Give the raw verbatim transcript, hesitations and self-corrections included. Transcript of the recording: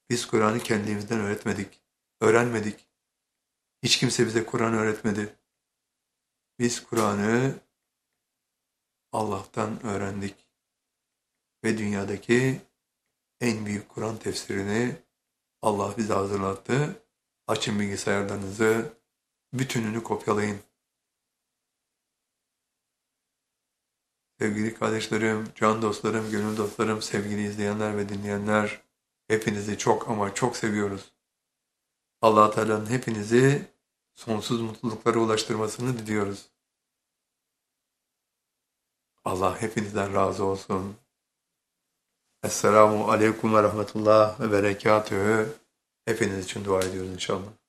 Biz Kur'an'ı kendimizden öğretmedik, öğrenmedik. Hiç kimse bize Kur'an öğretmedi. Biz Kur'an'ı Allah'tan öğrendik ve dünyadaki en büyük Kur'an tefsirini Allah bize hazırlattı. Açın bilgisayarlarınızı, bütününü kopyalayın. Sevgili kardeşlerim, can dostlarım, gönül dostlarım, sevgili izleyenler ve dinleyenler, hepinizi çok ama çok seviyoruz. Allah Teala'nın hepinizi sonsuz mutluluklara ulaştırmasını diliyoruz. Allah hepinizden razı olsun. Esselamu Aleyküm ve Rahmetullah ve Berekatühü. Hepiniz için dua ediyoruz inşallah.